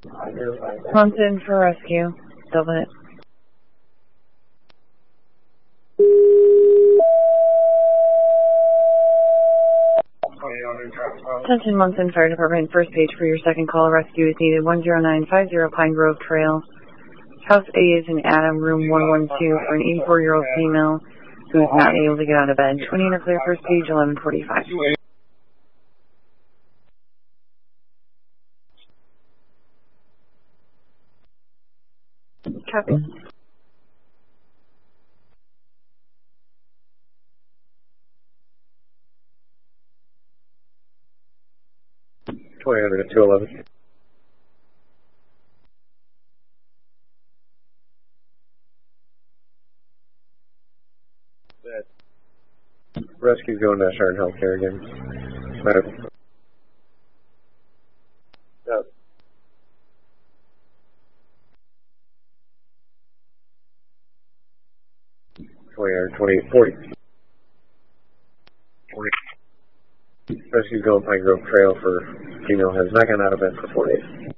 Mountain for rescue. Dublin it. Attention Mountain Fire Department, first page for your second call. Rescue is needed. 10950 Pine Grove Trail. House A is in Adam, room 112 for an 84-year-old female who is not able to get out of bed. 20 in a clear, first page, 1145. Copy. At 211. Rescue's going to Sharon Healthcare again. Medical. No. 28, 40. 40. Rescue's going Pine Grove Trail for female has not gotten out of bed for 4 days.